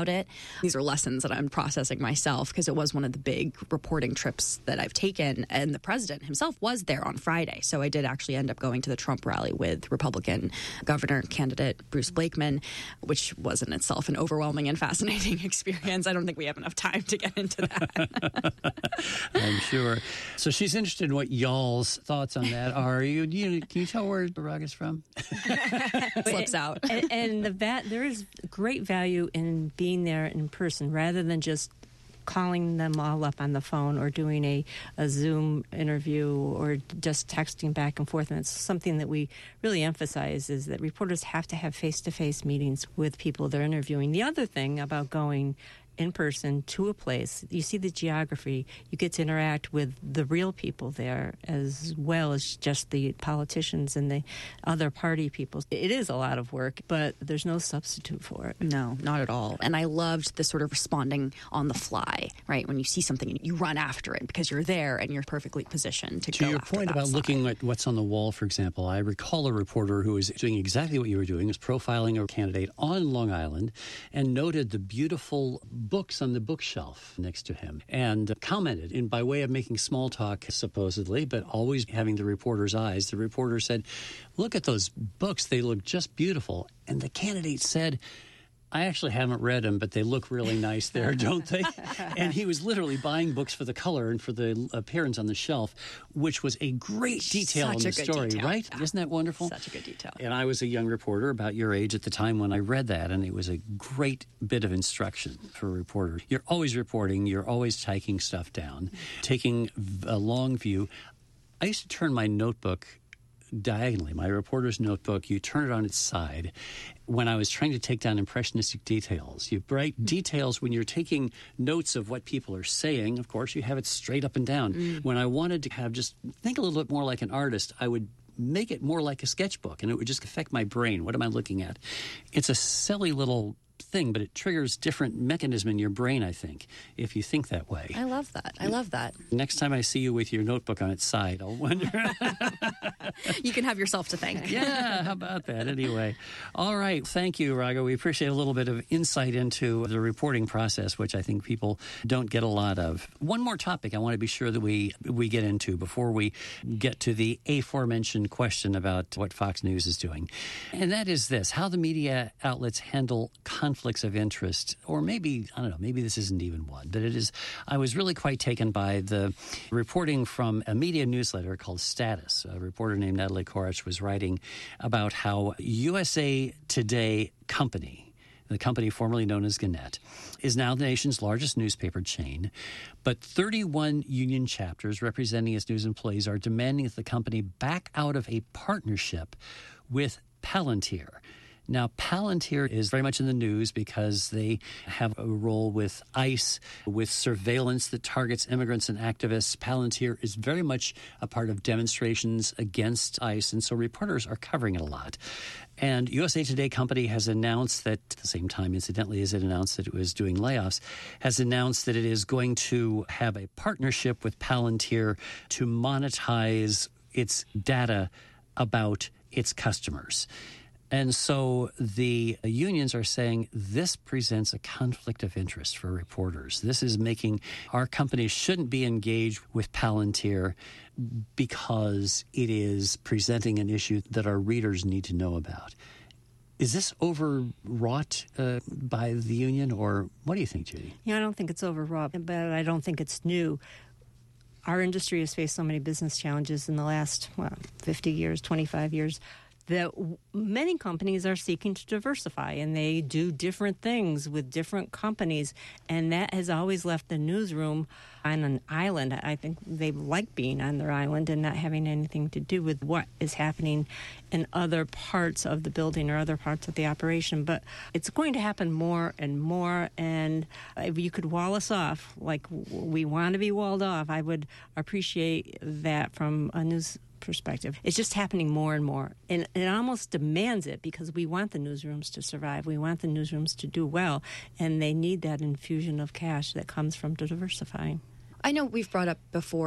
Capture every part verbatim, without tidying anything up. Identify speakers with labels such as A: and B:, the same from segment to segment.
A: about it. These are lessons that I'm processing myself because it was one of the big reporting trips that I've taken. And the president himself was there on Friday. So I did actually end up going to the Trump rally with Republican governor candidate Bruce Blakeman, which was in itself an overwhelming and fascinating experience. I don't think we have enough time to get into that.
B: I'm sure. So she's interested in what y'all's thoughts on that are. You, you can you tell where Raga's from?
A: Slips out.
C: and and the va- there is great value in being there in person rather than just calling them all up on the phone or doing a, a Zoom interview or just texting back and forth. And it's something that we really emphasize is that reporters have to have face-to-face meetings with people they're interviewing. The other thing about going in person to a place, you see the geography, you get to interact with the real people there as well as just the politicians and the other party people. It is a lot of work, but there's no substitute for it.
A: No, not at all. And I loved the sort of responding on the fly, right? When you see something, you run after it because you're there and you're perfectly positioned to,
B: to
A: go
B: your
A: after
B: point
A: that
B: about
A: side.
B: looking at what's on the wall, for example, I recall a reporter who was doing exactly what you were doing, was profiling a candidate on Long Island and noted the beautiful books on the bookshelf next to him and commented in by way of making small talk, supposedly, but always having the reporter's eyes. The reporter said, "Look at those books. They look just beautiful." And the candidate said, "I actually haven't read them, but they look really nice there, don't they?" And he was literally buying books for the color and for the appearance on the shelf, which was a great detail
A: Such
B: in the
A: a good
B: story,
A: detail.
B: right?
A: Yeah.
B: Isn't that wonderful?
A: Such a good detail.
B: And I was a young reporter about your age at the time when I read that, and it was a great bit of instruction for a reporter. You're always reporting. You're always taking stuff down, taking a long view. I used to turn my notebook diagonally, my reporter's notebook, you turn it on its side. When I was trying to take down impressionistic details, you write details when you're taking notes of what people are saying. Of course, you have it straight up and down. Mm. When I wanted to have just think a little bit more like an artist, I would make it more like a sketchbook, and it would just affect my brain. What am I looking at? It's a silly little thing, but it triggers different mechanism in your brain, I think, if you think that way.
A: I love that. I love that.
B: Next time I see you with your notebook on its side, I'll wonder.
A: You can have yourself to thank.
B: Yeah, how about that? Anyway. All right. Thank you, Raga. We appreciate a little bit of insight into the reporting process, which I think people don't get a lot of. One more topic I want to be sure that we, we get into before we get to the aforementioned question about what Fox News is doing. And that is this, how the media outlets handle conflicts of interest, or maybe, I don't know, maybe this isn't even one, but it is. I was really quite taken by the reporting from a media newsletter called Status. A reporter named Natalie Korich was writing about how U S A Today Company, the company formerly known as Gannett, is now the nation's largest newspaper chain, but thirty-one union chapters representing its news employees are demanding that the company back out of a partnership with Palantir. Now, Palantir is very much in the news because they have a role with ICE, with surveillance that targets immigrants and activists. Palantir is very much a part of demonstrations against ICE, and so reporters are covering it a lot. And U S A Today Company has announced that, at the same time, incidentally, as it announced that it was doing layoffs, has announced that it is going to have a partnership with Palantir to monetize its data about its customers. And so the unions are saying this presents a conflict of interest for reporters. This is making our companies shouldn't be engaged with Palantir because it is presenting an issue that our readers need to know about. Is this overwrought uh, by the union, or what do you think, Judy?
C: Yeah, I don't think it's overwrought, but I don't think it's new. Our industry has faced so many business challenges in the last well, fifty years, twenty-five years, that many companies are seeking to diversify, and they do different things with different companies, and that has always left the newsroom on an island. I think they like being on their island and not having anything to do with what is happening in other parts of the building or other parts of the operation. But it's going to happen more and more, and if you could wall us off like we want to be walled off, I would appreciate that from a news perspective. It's just happening more and more, and it almost demands it because we want the newsrooms to survive. We want the newsrooms to do well, and they need that infusion of cash that comes from diversifying.
A: I know we've brought up before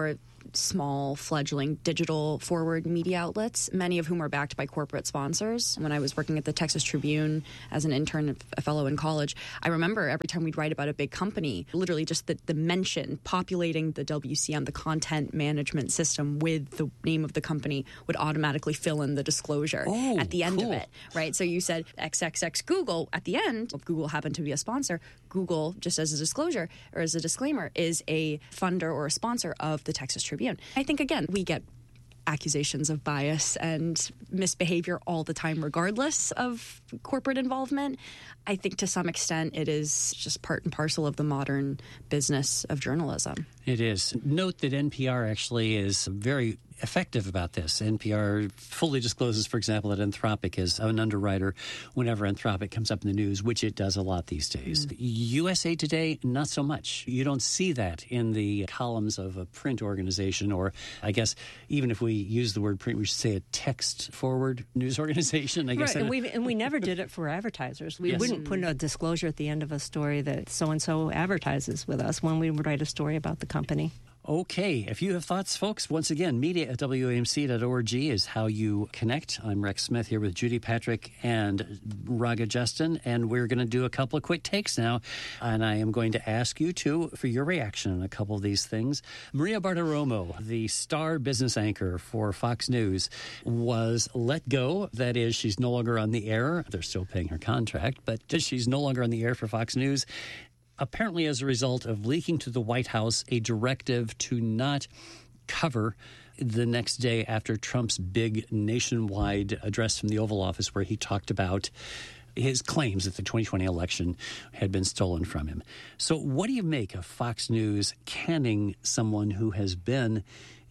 A: small, fledgling digital forward media outlets, many of whom are backed by corporate sponsors. When I was working at the Texas Tribune as an intern, a fellow in college, I remember every time we'd write about a big company, literally just the, the mention, populating the W C M, the content management system with the name of the company would automatically fill in the disclosure
B: oh,
A: at the end
B: cool.
A: of it, right? So you said X X X Google at the end. If Google happened to be a sponsor, Google, just as a disclosure or as a disclaimer, is a funder or a sponsor of the Texas Tribune. I think, again, we get accusations of bias and misbehavior all the time, regardless of corporate involvement. I think to some extent it is just part and parcel of the modern business of journalism.
B: It is. Note that N P R actually is very effective about this. N P R fully discloses, for example, that Anthropic is an underwriter whenever Anthropic comes up in the news, which it does a lot these days. Mm. U S A Today, not so much. You don't see that in the columns of a print organization, or I guess even if we use the word print, we should say a text-forward news organization. I guess.
C: Right, and, we and we never did it for advertisers. We yes. wouldn't put a disclosure at the end of a story that so-and-so advertises with us when we would write a story about the company.
B: Okay. If you have thoughts, folks, once again, media at W A M C dot org is how you connect. I'm Rex Smith here with Judy Patrick and Raga Justin, and we're going to do a couple of quick takes now. And I am going to ask you, too, for your reaction on a couple of these things. Maria Bartiromo, the star business anchor for Fox News, was let go. That is, she's no longer on the air. They're still paying her contract, but she's no longer on the air for Fox News. Apparently as a result of leaking to the White House a directive to not cover the next day after Trump's big nationwide address from the Oval Office, where he talked about his claims that the twenty twenty election had been stolen from him. So what do you make of Fox News canning someone who has been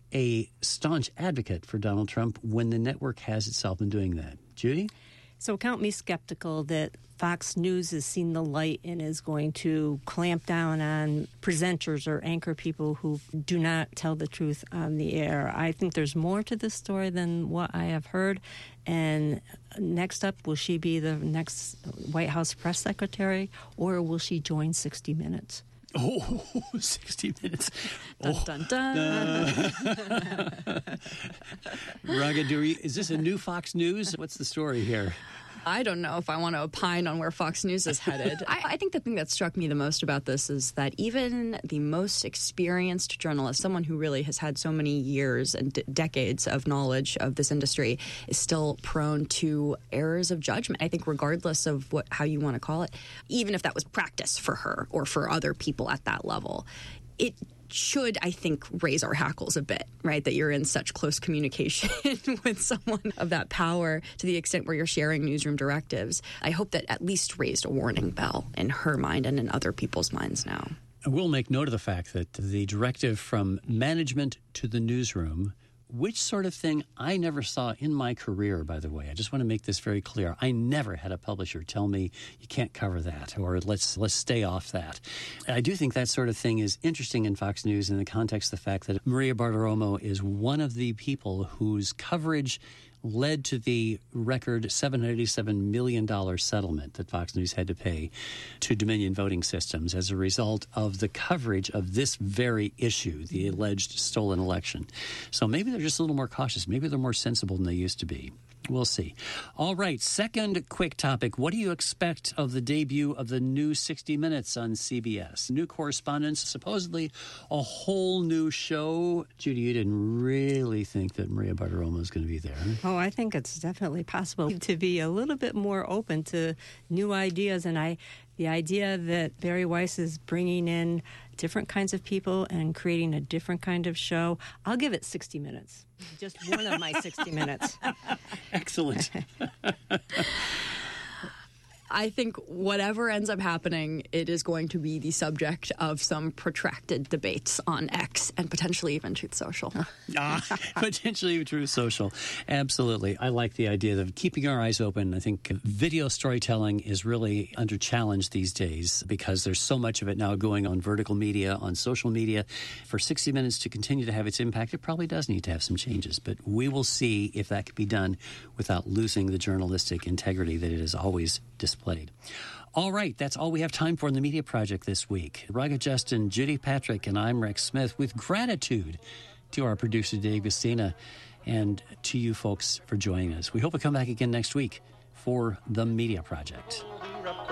B: a staunch advocate for Donald Trump when the network has itself been doing that? Judy?
C: So count me skeptical that Fox News has seen the light and is going to clamp down on presenters or anchor people who do not tell the truth on the air. I think there's more to this story than what I have heard. And next up, will she be the next White House press secretary, or will she join sixty minutes?
B: Oh, sixty minutes.
A: Dun,
B: oh.
A: dun, dun.
B: Uh. Raga, do we, is this a new Fox News? What's the story here?
A: I don't know if I want to opine on where Fox News is headed. I, I think the thing that struck me the most about this is that even the most experienced journalist, someone who really has had so many years and d- decades of knowledge of this industry, is still prone to errors of judgment. I think regardless of what how you want to call it, even if that was practice for her or for other people at that level, it should, I think, raise our hackles a bit, right? That you're in such close communication with someone of that power to the extent where you're sharing newsroom directives. I hope that at least raised a warning bell in her mind and in other people's minds now.
B: I will make note of the fact that the directive from management to the newsroom, which sort of thing I never saw in my career, by the way. I just want to make this very clear. I never had a publisher tell me you can't cover that, or let's let's stay off that. I do think that sort of thing is interesting in Fox News in the context of the fact that Maria Bartiromo is one of the people whose coverage led to the record seven hundred eighty-seven million dollars settlement that Fox News had to pay to Dominion Voting Systems as a result of the coverage of this very issue, the alleged stolen election. So maybe they're just a little more cautious. Maybe they're more sensible than they used to be. We'll see. All right, second quick topic. What do you expect of the debut of the new sixty minutes on C B S? New correspondents, supposedly a whole new show. Judy, you didn't really think that Maria Bartiromo is going to be there.
C: Oh, I think it's definitely possible to be a little bit more open to new ideas. And I, the idea that Barry Weiss is bringing in different kinds of people and creating a different kind of show, I'll give it sixty minutes. Just one of my sixty minutes.
B: Excellent.
A: I think whatever ends up happening, it is going to be the subject of some protracted debates on X and potentially even Truth Social.
B: ah, potentially Truth Social. Absolutely. I like the idea of keeping our eyes open. I think video storytelling is really under challenge these days because there's so much of it now going on vertical media, on social media. For sixty minutes to continue to have its impact, it probably does need to have some changes. But we will see if that can be done without losing the journalistic integrity that it has always displayed. All right, that's all we have time for in the Media Project this week. Raga Justin, Judy Patrick, and I'm Rex Smith with gratitude to our producer, Dave Gustina, and to you folks for joining us. We hope to come back again next week for The Media Project.